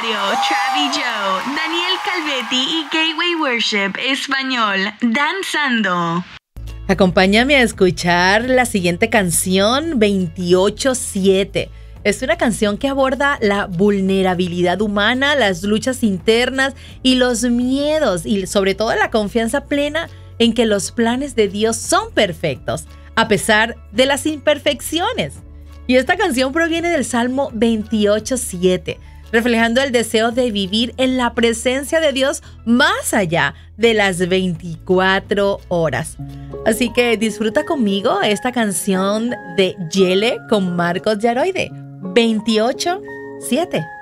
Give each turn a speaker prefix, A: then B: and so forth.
A: Travi Joe, Daniel Calvetti y Gateway Worship Español, Danzando.
B: Acompáñame a escuchar la siguiente canción, 28-7. Es una canción que aborda la vulnerabilidad humana, las luchas internas y los miedos, y sobre todo la confianza plena en que los planes de Dios son perfectos, a pesar de las imperfecciones. Y esta canción proviene del Salmo 28-7, reflejando el deseo de vivir en la presencia de Dios más allá de las 24 horas. Así que disfruta conmigo esta canción de Yele con Marcos Yaroide, 28-7.